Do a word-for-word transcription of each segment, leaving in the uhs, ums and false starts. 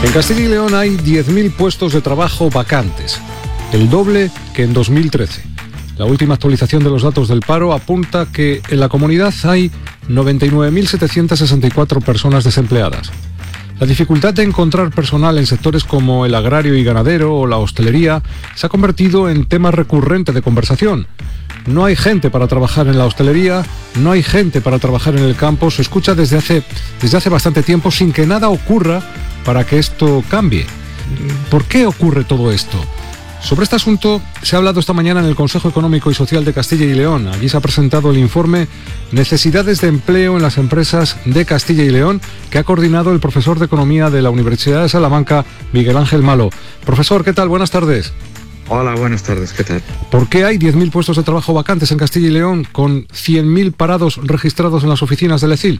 En Castilla y León hay diez mil puestos de trabajo vacantes, el doble que en dos mil trece. La última actualización de los datos del paro apunta que en la comunidad hay noventa y nueve mil setecientas sesenta y cuatro personas desempleadas. La dificultad de encontrar personal en sectores como el agrario y ganadero o la hostelería se ha convertido en tema recurrente de conversación. No hay gente para trabajar en la hostelería, no hay gente para trabajar en el campo, se escucha desde hace, desde hace bastante tiempo sin que nada ocurra para que esto cambie. ¿Por qué ocurre todo esto? Sobre este asunto se ha hablado esta mañana en el Consejo Económico y Social de Castilla y León. Allí se ha presentado el informe Necesidades de empleo en las empresas de Castilla y León, que ha coordinado el profesor de Economía de la Universidad de Salamanca, Miguel Ángel Malo. Profesor, ¿qué tal? Buenas tardes. Hola, buenas tardes, ¿qué tal? ¿Por qué hay diez mil puestos de trabajo vacantes en Castilla y León con cien mil parados registrados en las oficinas del E C I L?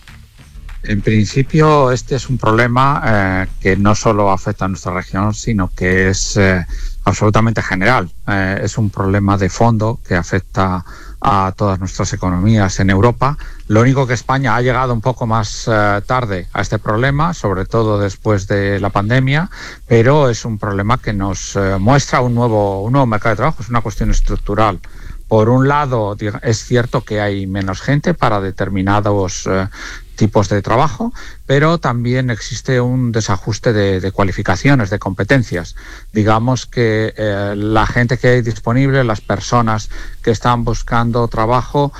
En principio, este es un problema eh, que no solo afecta a nuestra región, sino que es eh, absolutamente general. Eh, es un problema de fondo que afecta a todas nuestras economías en Europa. Lo único que España ha llegado un poco más eh, tarde a este problema, sobre todo después de la pandemia, pero es un problema que nos eh, muestra un nuevo, un nuevo mercado de trabajo, es una cuestión estructural. Por un lado, es cierto que hay menos gente para determinados eh, tipos de trabajo, pero también existe un desajuste de, de cualificaciones, de competencias. Digamos que eh, la gente que hay disponible, las personas que están buscando trabajo,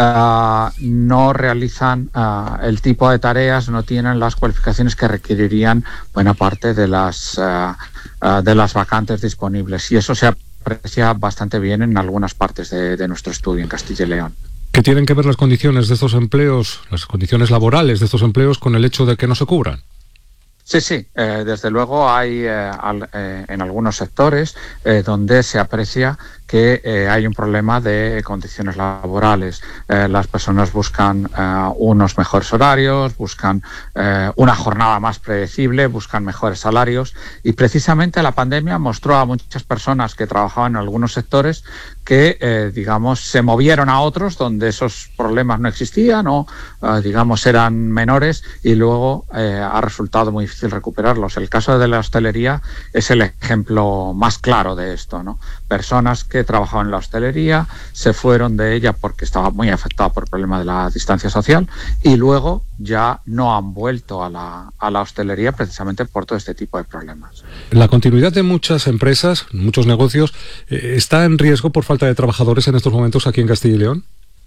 uh, no realizan uh, el tipo de tareas, no tienen las cualificaciones que requerirían buena parte de las, uh, uh, de las vacantes disponibles. Y eso se ha aprecia bastante bien en algunas partes de, de nuestro estudio en Castilla y León. ¿Qué tienen que ver las condiciones de estos empleos, las condiciones laborales de estos empleos con el hecho de que no se cubran? Sí, sí, eh, desde luego hay eh, al, eh, en algunos sectores eh, donde se aprecia que eh, hay un problema de condiciones laborales. Eh, las personas buscan eh, unos mejores horarios, buscan eh, una jornada más predecible, buscan mejores salarios, y precisamente la pandemia mostró a muchas personas que trabajaban en algunos sectores que, eh, digamos, se movieron a otros donde esos problemas no existían o, eh, digamos, eran menores, y luego eh, ha resultado muy difícil recuperarlos. El caso de la hostelería es el ejemplo más claro de esto, ¿no? Personas que trabajaban en la hostelería se fueron de ella porque estaba muy afectada por el problema de la distancia social, y luego ya no han vuelto a la, a la hostelería precisamente por todo este tipo de problemas. La continuidad de muchas empresas, muchos negocios, eh, ¿está en riesgo por falta de trabajadores en estos momentos aquí en Castilla y León?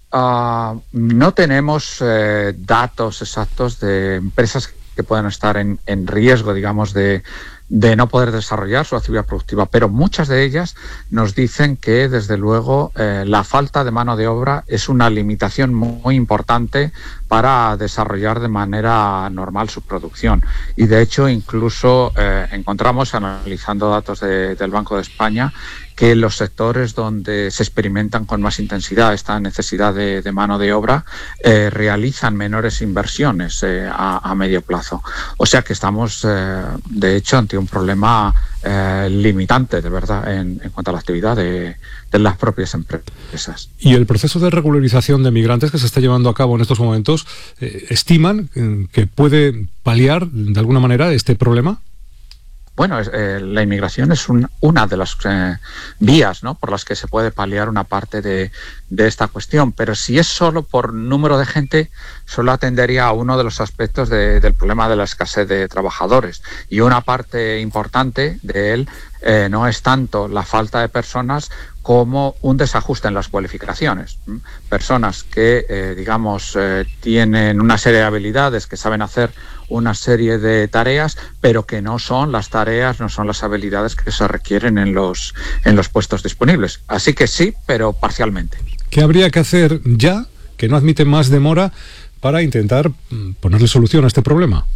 Uh, no tenemos eh, datos exactos de empresas que puedan estar en, en riesgo, digamos, de, de no poder desarrollar su actividad productiva, pero muchas de ellas nos dicen que, desde luego, eh, la falta de mano de obra es una limitación muy, muy importante para desarrollar de manera normal su producción. Y, de hecho, incluso eh, encontramos, analizando datos de, del Banco de España, que los sectores donde se experimentan con más intensidad esta necesidad de, de mano de obra eh, realizan menores inversiones eh, a, a medio plazo. O sea que estamos, eh, de hecho, ante un problema eh, limitante, de verdad, en, en cuanto a la actividad de, de las propias empresas. ¿Y el proceso de regularización de migrantes que se está llevando a cabo en estos momentos, eh, estiman eh, que puede paliar de alguna manera este problema? Bueno, eh, la inmigración es un, una de las eh, vías, ¿no?, por las que se puede paliar una parte de, de esta cuestión, pero si es solo por número de gente, solo atendería a uno de los aspectos de, del problema de la escasez de trabajadores, y una parte importante de él eh, no es tanto la falta de personas como un desajuste en las cualificaciones. Personas que, eh, digamos, eh, tienen una serie de habilidades, que saben hacer una serie de tareas, pero que no son las tareas, no son las habilidades que se requieren en los, en los puestos disponibles. Así que sí, pero parcialmente. ¿Qué habría que hacer ya, que no admite más demora, para intentar ponerle solución a este problema?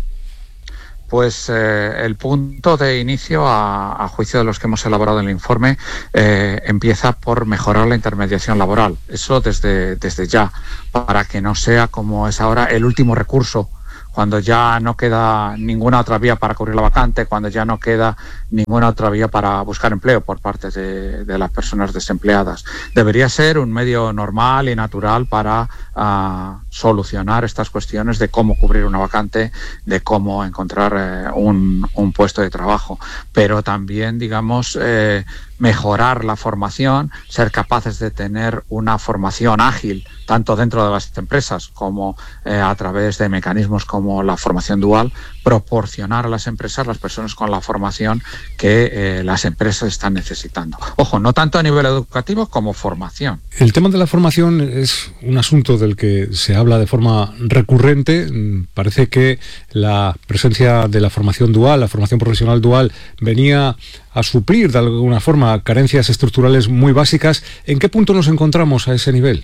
Pues eh, el punto de inicio, a, a juicio de los que hemos elaborado en el informe, eh, empieza por mejorar la intermediación laboral. Eso desde, desde ya, para que no sea, como es ahora, el último recurso cuando ya no queda ninguna otra vía para cubrir la vacante, cuando ya no queda ninguna otra vía para buscar empleo por parte de, de las personas desempleadas. Debería ser un medio normal y natural para uh, solucionar estas cuestiones de cómo cubrir una vacante, de cómo encontrar eh, un, un puesto de trabajo, pero también, digamos, eh, mejorar la formación, ser capaces de tener una formación ágil, tanto dentro de las empresas como eh, a través de mecanismos como la formación dual, proporcionar a las empresas las personas con la formación que eh, las empresas están necesitando. Ojo, no tanto a nivel educativo como formación. El tema de la formación es un asunto del que se habla de forma recurrente. Parece que la presencia de la formación dual, la formación profesional dual, venía a suplir de alguna forma carencias estructurales muy básicas. ¿En qué punto nos encontramos a ese nivel?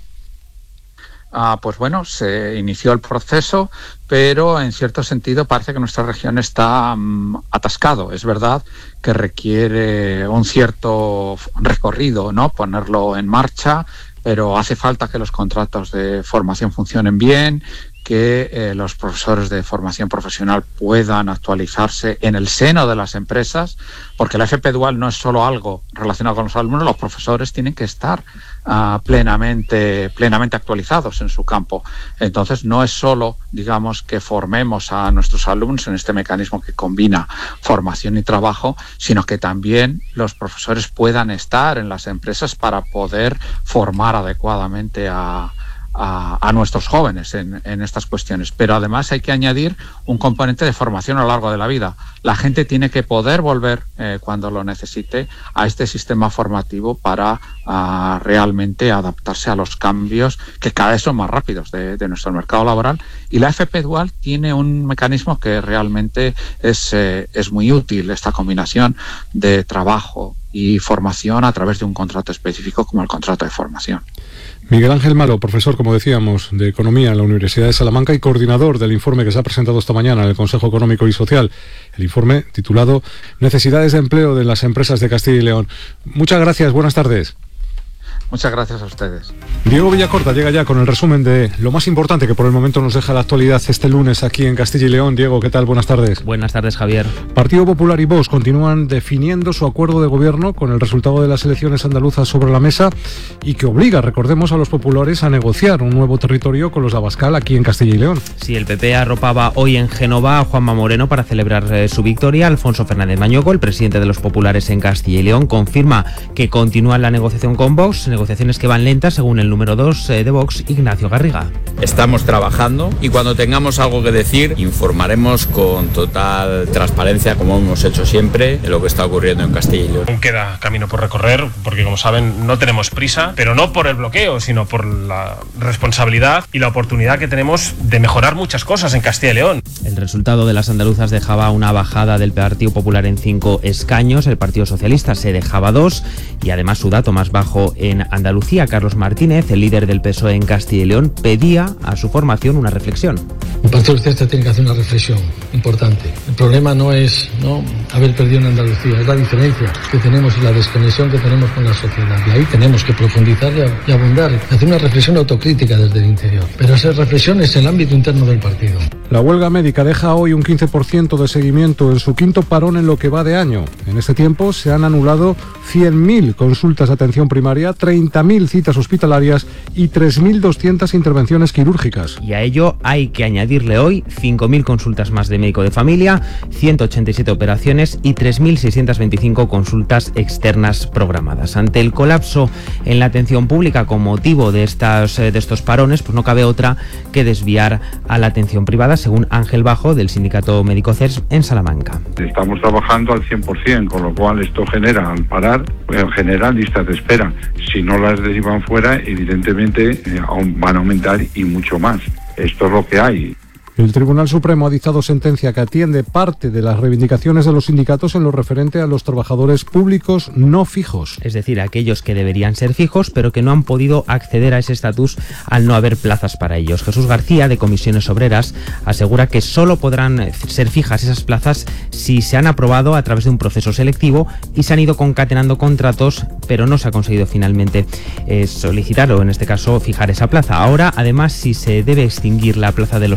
Ah, pues bueno, se inició el proceso, pero en cierto sentido parece que nuestra región está um, atascado. Es verdad que requiere un cierto recorrido, ¿no? Ponerlo en marcha, pero hace falta que los contratos de formación funcionen bien, que eh, los profesores de formación profesional puedan actualizarse en el seno de las empresas, porque la F P dual no es solo algo relacionado con los alumnos, los profesores tienen que estar uh, plenamente, plenamente actualizados en su campo. Entonces no es solo, digamos, que formemos a nuestros alumnos en este mecanismo que combina formación y trabajo, sino que también los profesores puedan estar en las empresas para poder formar adecuadamente a A, a nuestros jóvenes en, en estas cuestiones. Pero además hay que añadir un componente de formación a lo largo de la vida. La gente tiene que poder volver eh, cuando lo necesite a este sistema formativo para uh, realmente adaptarse a los cambios que cada vez son más rápidos de, de nuestro mercado laboral, y la F P dual tiene un mecanismo que realmente es, eh, es muy útil, esta combinación de trabajo y formación a través de un contrato específico como el contrato de formación. Miguel Ángel Malo, profesor, como decíamos, de Economía en la Universidad de Salamanca y coordinador del informe que se ha presentado esta mañana en el Consejo Económico y Social, el informe titulado Necesidades de empleo de las empresas de Castilla y León. Muchas gracias, buenas tardes. Muchas gracias a ustedes. Diego Villacorta llega ya con el resumen de lo más importante que por el momento nos deja la actualidad este lunes aquí en Castilla y León. Diego, ¿qué tal? Buenas tardes. Buenas tardes, Javier. Partido Popular y Vox continúan definiendo su acuerdo de gobierno con el resultado de las elecciones andaluzas sobre la mesa y que obliga, recordemos, a los populares a negociar un nuevo territorio con los de Abascal aquí en Castilla y León. Sí, el P P arropaba hoy en Génova a Juanma Moreno para celebrar eh, su victoria. Alfonso Fernández Mañoco, el presidente de los populares en Castilla y León, confirma que continúa la negociación con Vox, negociaciones que van lentas según el número dos de Vox, Ignacio Garriga. Estamos trabajando y cuando tengamos algo que decir informaremos con total transparencia, como hemos hecho siempre, de lo que está ocurriendo en Castilla y León. Queda camino por recorrer porque, como saben, no tenemos prisa, pero no por el bloqueo, sino por la responsabilidad y la oportunidad que tenemos de mejorar muchas cosas en Castilla y León. El resultado de las andaluzas dejaba una bajada del Partido Popular en cinco escaños, el Partido Socialista se dejaba dos y además su dato más bajo en Andalucía. Carlos Martínez, el líder del P S O E en Castilla y León, pedía a su formación una reflexión. El Partido Socialista tiene que hacer una reflexión importante. El problema no es no haber perdido en Andalucía, es la diferencia que tenemos y la desconexión que tenemos con la sociedad. Y ahí tenemos que profundizar y abundar, hacer una reflexión autocrítica desde el interior. Pero esa reflexión es el ámbito interno del partido. La huelga médica deja hoy un quince por ciento de seguimiento en su quinto parón en lo que va de año. En este tiempo se han anulado cien mil consultas de atención primaria, treinta mil citas hospitalarias y tres mil doscientas intervenciones quirúrgicas. Y a ello hay que añadirle hoy cinco mil consultas más de médico de familia, ciento ochenta y siete operaciones y tres mil seiscientas veinticinco consultas externas programadas. Ante el colapso en la atención pública con motivo de, estas, de estos parones, pues no cabe otra que desviar a la atención privada, según Ángel Bajo, del sindicato médico C E S en Salamanca. Estamos trabajando al cien por ciento, con lo cual esto genera, al parar, en general listas de espera. Si no las derivan fuera, evidentemente eh, van a aumentar y mucho más. Esto es lo que hay. El Tribunal Supremo ha dictado sentencia que atiende parte de las reivindicaciones de los sindicatos en lo referente a los trabajadores públicos no fijos. Es decir, aquellos que deberían ser fijos, pero que no han podido acceder a ese estatus al no haber plazas para ellos. Jesús García, de Comisiones Obreras, asegura que solo podrán ser fijas esas plazas si se han aprobado a través de un proceso selectivo y se han ido concatenando contratos, pero no se ha conseguido finalmente eh, solicitar o, en este caso, fijar esa plaza. Ahora, además, si se debe extinguir la plaza de los indefinidos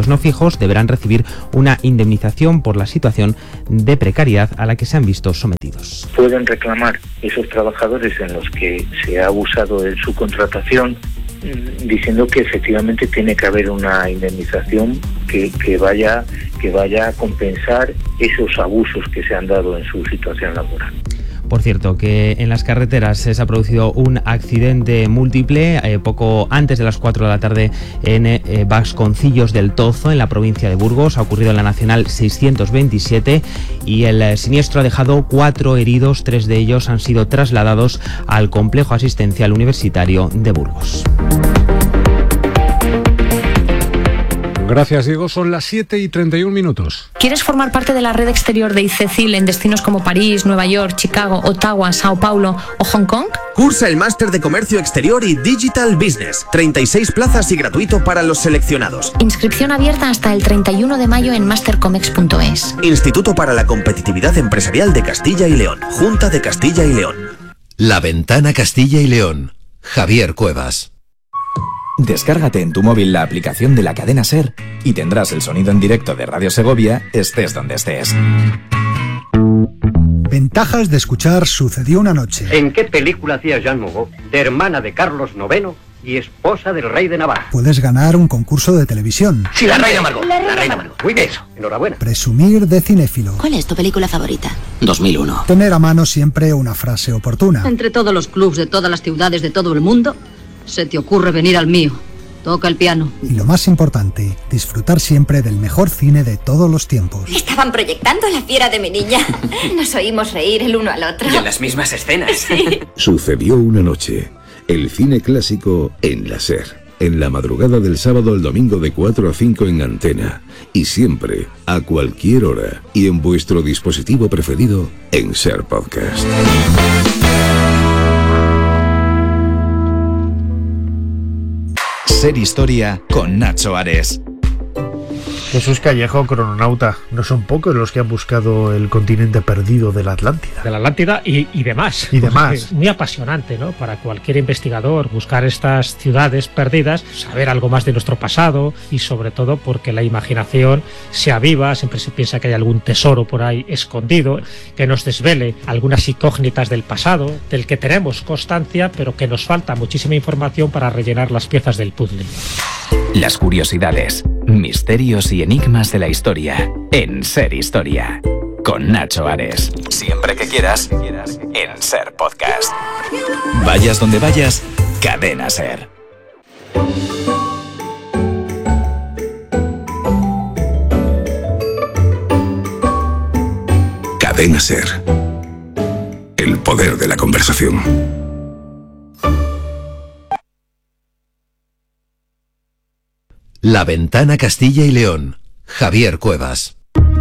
empleados no fijos deberán recibir una indemnización por la situación de precariedad a la que se han visto sometidos. Pueden reclamar esos trabajadores en los que se ha abusado de su contratación, diciendo que efectivamente tiene que haber una indemnización que, que vaya que vaya a compensar esos abusos que se han dado en su situación laboral. Por cierto, que en las carreteras se ha producido un accidente múltiple eh, poco antes de las cuatro de la tarde en eh, Vasconcillos del Tozo, en la provincia de Burgos. Ha ocurrido en la Nacional seiscientos veintisiete y el eh, siniestro ha dejado cuatro heridos. Tres de ellos han sido trasladados al complejo asistencial universitario de Burgos. Gracias, Diego. Son las siete y treinta y un minutos. ¿Quieres formar parte de la red exterior de ICECIL en destinos como París, Nueva York, Chicago, Ottawa, Sao Paulo o Hong Kong? Cursa el máster de Comercio Exterior y Digital Business. treinta y seis plazas y gratuito para los seleccionados. Inscripción abierta hasta el treinta y uno de mayo en mastercomex punto es. Instituto para la Competitividad Empresarial de Castilla y León. Junta de Castilla y León. La Ventana Castilla y León. Javier Cuevas. Descárgate en tu móvil la aplicación de la cadena SER y tendrás el sonido en directo de Radio Segovia, estés donde estés. Ventajas de escuchar Sucedió una noche. ¿En qué película hacía Jean Moreau, de hermana de Carlos noveno y esposa del rey de Navarra? Puedes ganar un concurso de televisión. Sí, la reina Margot. La reina, la reina Margot. Muy bien, eso. Enhorabuena. Presumir de cinéfilo. ¿Cuál es tu película favorita? dos mil uno. Tener a mano siempre una frase oportuna. Entre todos los clubs de todas las ciudades de todo el mundo, se te ocurre venir al mío. Toca el piano. Y lo más importante, disfrutar siempre del mejor cine de todos los tiempos. Estaban proyectando La fiera de mi niña. Nos oímos reír el uno al otro. Y en las mismas escenas. Sí. Sucedió una noche. El cine clásico en la SER. En la madrugada del sábado al domingo de cuatro a cinco en Antena. Y siempre, a cualquier hora. Y en vuestro dispositivo preferido, en SER Podcast. Ser Historia con Nacho Ares. Jesús Callejo, crononauta, no son pocos los que han buscado el continente perdido de la Atlántida. De la Atlántida y, y demás. Y demás. Es muy apasionante, ¿no? Para cualquier investigador buscar estas ciudades perdidas, saber algo más de nuestro pasado y sobre todo porque la imaginación se aviva, siempre se piensa que hay algún tesoro por ahí escondido, que nos desvele algunas incógnitas del pasado, del que tenemos constancia, pero que nos falta muchísima información para rellenar las piezas del puzzle. Las curiosidades, misterios y enigmas de la historia en Ser Historia con Nacho Ares. Siempre que quieras, en Ser Podcast. Vayas donde vayas, Cadena Ser. Cadena Ser. El poder de la conversación. La Ventana Castilla y León. Javier Cuevas.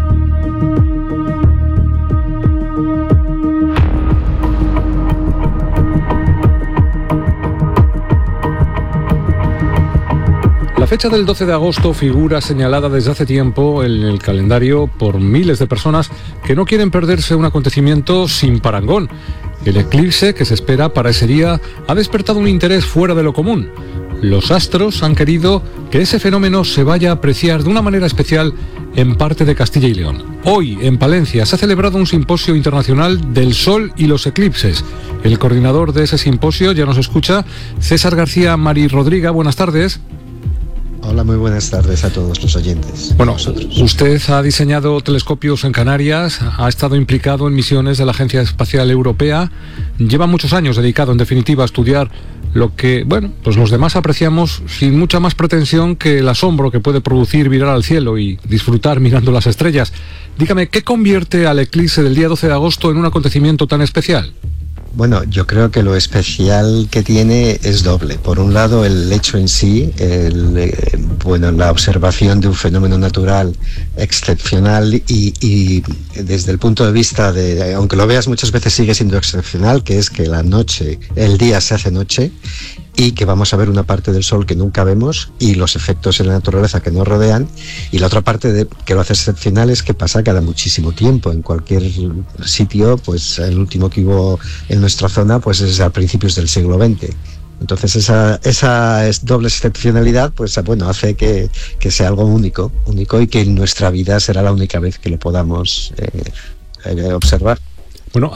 La fecha del doce de agosto figura señalada desde hace tiempo en el calendario por miles de personas que no quieren perderse un acontecimiento sin parangón. El eclipse que se espera para ese día ha despertado un interés fuera de lo común. Los astros han querido que ese fenómeno se vaya a apreciar de una manera especial en parte de Castilla y León. Hoy, en Palencia, se ha celebrado un simposio internacional del Sol y los eclipses. El coordinador de ese simposio ya nos escucha, César García Mari Rodríguez. Buenas tardes. Hola, muy buenas tardes a todos los oyentes. Bueno, usted ha diseñado telescopios en Canarias, ha estado implicado en misiones de la Agencia Espacial Europea, lleva muchos años dedicado, en definitiva, a estudiar lo que, bueno, pues los demás apreciamos sin mucha más pretensión que el asombro que puede producir mirar al cielo y disfrutar mirando las estrellas. Dígame, ¿qué convierte al eclipse del día doce de agosto en un acontecimiento tan especial? Bueno, yo creo que lo especial que tiene es doble. Por un lado, el hecho en sí, el, eh, bueno, la observación de un fenómeno natural excepcional y, y desde el punto de vista de, aunque lo veas muchas veces sigue siendo excepcional, que es que la noche, el día se hace noche y que vamos a ver una parte del sol que nunca vemos y los efectos en la naturaleza que nos rodean, y la otra parte de, que lo hace excepcional es que pasa cada muchísimo tiempo en cualquier sitio. Pues el último que hubo en nuestra zona pues es a principios del siglo veinte Entonces esa, esa es doble excepcionalidad, pues bueno, hace que, que sea algo único, único y que en nuestra vida será la única vez que lo podamos eh, eh, observar.